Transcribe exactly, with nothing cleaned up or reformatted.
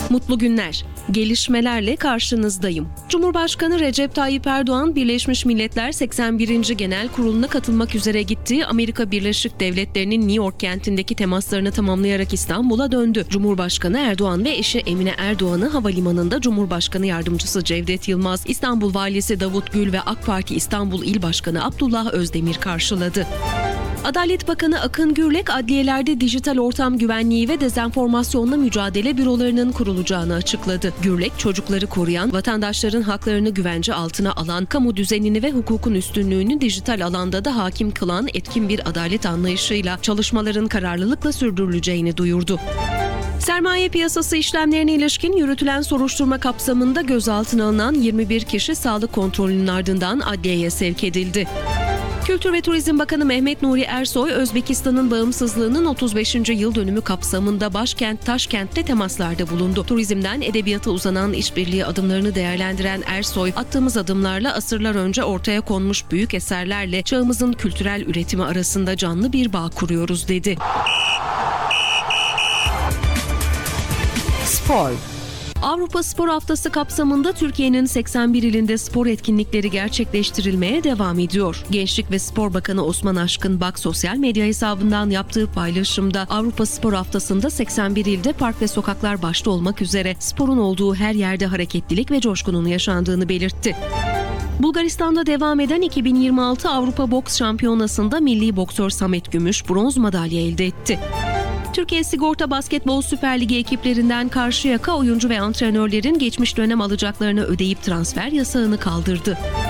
Mutlu günler. Gelişmelerle karşınızdayım. Cumhurbaşkanı Recep Tayyip Erdoğan, Birleşmiş Milletler seksen birinci Genel Kurulu'na katılmak üzere gittiği Amerika Birleşik Devletleri'nin New York kentindeki temaslarını tamamlayarak İstanbul'a döndü. Cumhurbaşkanı Erdoğan ve eşi Emine Erdoğan'ı havalimanında Cumhurbaşkanı Yardımcısı Cevdet Yılmaz, İstanbul Valisi Davut Gül ve AK Parti İstanbul İl Başkanı Abdullah Özdemir karşıladı. Adalet Bakanı Akın Gürlek, adliyelerde dijital ortam güvenliği ve dezenformasyonla mücadele bürolarının kurulacağını açıkladı. Gürlek, çocukları koruyan, vatandaşların haklarını güvence altına alan, kamu düzenini ve hukukun üstünlüğünü dijital alanda da hakim kılan etkin bir adalet anlayışıyla çalışmaların kararlılıkla sürdürüleceğini duyurdu. Sermaye piyasası işlemlerine ilişkin yürütülen soruşturma kapsamında gözaltına alınan yirmi bir kişi sağlık kontrolünün ardından adliyeye sevk edildi. Kültür ve Turizm Bakanı Mehmet Nuri Ersoy, Özbekistan'ın bağımsızlığının otuz beşinci yıl dönümü kapsamında başkent Taşkent'te temaslarda bulundu. Turizmden edebiyata uzanan işbirliği adımlarını değerlendiren Ersoy, attığımız adımlarla asırlar önce ortaya konmuş büyük eserlerle çağımızın kültürel üretimi arasında canlı bir bağ kuruyoruz dedi. Spor. Avrupa Spor Haftası kapsamında Türkiye'nin seksen bir ilinde spor etkinlikleri gerçekleştirilmeye devam ediyor. Gençlik ve Spor Bakanı Osman Aşkın Bak sosyal medya hesabından yaptığı paylaşımda Avrupa Spor Haftası'nda seksen bir ilde park ve sokaklar başta olmak üzere sporun olduğu her yerde hareketlilik ve coşkunun yaşandığını belirtti. Bulgaristan'da devam eden iki bin yirmi altı Avrupa Boks Şampiyonası'nda milli boksör Samet Gümüş bronz madalya elde etti. Türkiye Sigorta Basketbol Süper Ligi ekiplerinden Karşıyaka oyuncu ve antrenörlerin geçmiş dönem alacaklarını ödeyip transfer yasağını kaldırdı.